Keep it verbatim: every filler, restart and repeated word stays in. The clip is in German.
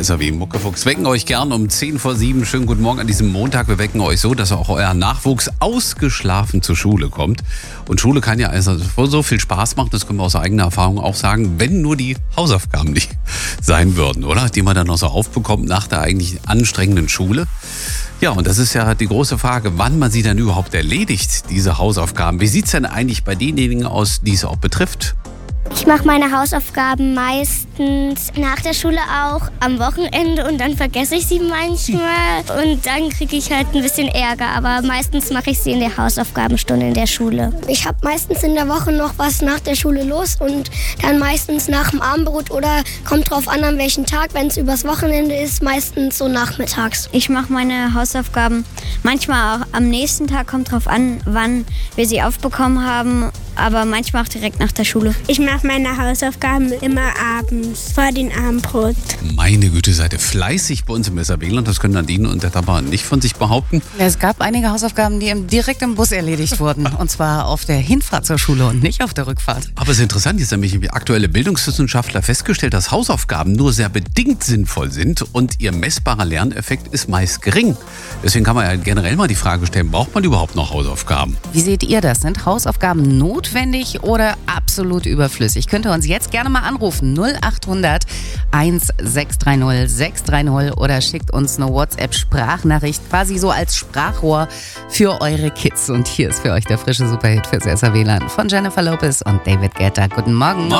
S R W Muckefuchs wecken euch gern um zehn vor sieben. Schönen guten Morgen an diesem Montag. Wir wecken euch so, dass auch euer Nachwuchs ausgeschlafen zur Schule kommt. Und Schule kann ja also so viel Spaß machen, das können wir aus eigener Erfahrung auch sagen, wenn nur die Hausaufgaben nicht sein würden, oder? Die man dann noch so aufbekommt nach der eigentlich anstrengenden Schule. Ja, und das ist ja die große Frage, wann man sie dann überhaupt erledigt, diese Hausaufgaben. Wie sieht's denn eigentlich bei denjenigen aus, die es auch betrifft? Ich mache meine Hausaufgaben meistens nach der Schule auch am Wochenende und dann vergesse ich sie manchmal und dann kriege ich halt ein bisschen Ärger, aber meistens mache ich sie in der Hausaufgabenstunde in der Schule. Ich habe meistens in der Woche noch was nach der Schule los und dann meistens nach dem Abendbrot oder kommt drauf an, an welchem Tag, wenn es übers Wochenende ist, meistens so nachmittags. Ich mache meine Hausaufgaben manchmal auch am nächsten Tag, kommt drauf an, wann wir sie aufbekommen haben, aber manchmal auch direkt nach der Schule. Ich mache meine Hausaufgaben immer abends, vor dem Abendbrot. Meine Güte, seid ihr fleißig bei uns im S R W-Land. Das können Nadine und der Tapa nicht von sich behaupten. Es gab einige Hausaufgaben, die im, direkt im Bus erledigt wurden. Und zwar auf der Hinfahrt zur Schule und nicht auf der Rückfahrt. Aber es ist interessant, jetzt haben nämlich aktuelle Bildungswissenschaftler festgestellt, dass Hausaufgaben nur sehr bedingt sinnvoll sind und ihr messbarer Lerneffekt ist meist gering. Deswegen kann man ja generell mal die Frage stellen, braucht man überhaupt noch Hausaufgaben? Wie seht ihr das? Sind Hausaufgaben notwendig oder absolut überflüssig? Könnt ihr uns jetzt gerne mal anrufen. null acht hundert sechshundertsechshundertdreißig sechshundertdreißig oder schickt uns eine WhatsApp-Sprachnachricht, quasi so als Sprachrohr für eure Kids. Und hier ist für euch der frische Superhit fürs S R W-Land von Jennifer Lopez und David Guetta. Guten Morgen.